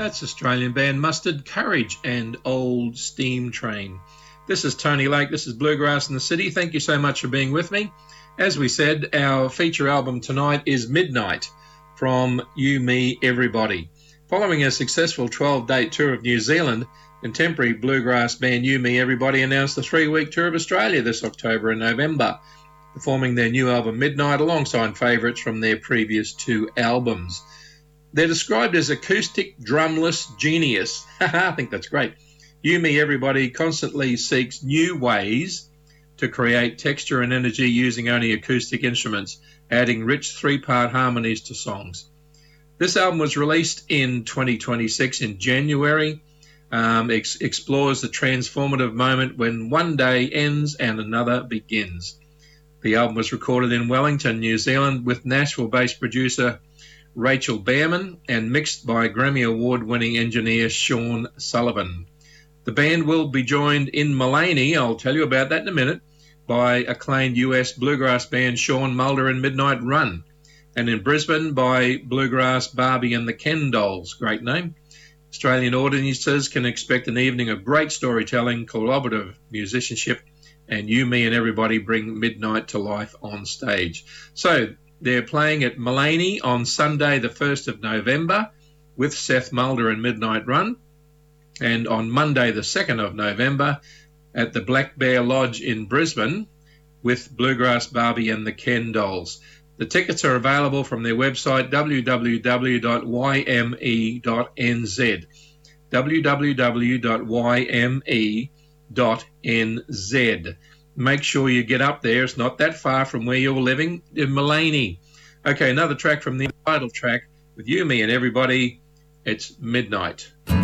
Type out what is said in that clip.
That's Australian band Mustard, Courage and Old Steam Train. This is Tony Lake. This is Bluegrass in the City. Thank you so much for being with me. As we said, our feature album tonight is Midnight from You, Me, Everybody. Following a successful 12-date tour of New Zealand, contemporary bluegrass band You, Me, Everybody announced a 3-week tour of Australia this October and November, performing their new album Midnight alongside favourites from their previous 2 albums. They're described as acoustic drumless genius. I think that's great. You, Me, Everybody constantly seeks new ways to create texture and energy using only acoustic instruments, adding rich 3-part harmonies to songs. This album was released in 2026 in January. Explores the transformative moment when one day ends and another begins. The album was recorded in Wellington, New Zealand, with Nashville-based producer Rachel Behrman and mixed by Grammy Award-winning engineer Sean Sullivan. The band will be joined in Mullaney, I'll tell you about that in a minute, by acclaimed US bluegrass band Sean Mulder and Midnight Run, and in Brisbane by bluegrass Barbie and the Ken Dolls, great name. Australian audiences can expect an evening of great storytelling, collaborative musicianship, and You, Me and Everybody bring Midnight to life on stage. So they're playing at Mullaney on Sunday the 1st of November with Seth Mulder and Midnight Run, and on Monday the 2nd of November at the Black Bear Lodge in Brisbane with Bluegrass Barbie and the Ken Dolls. The tickets are available from their website www.yme.nz, www.yme.nz. Make sure you get up there. It's not that far from where you're living in Mullaney. Okay, another track from the title track with You, Me and Everybody. It's Midnight.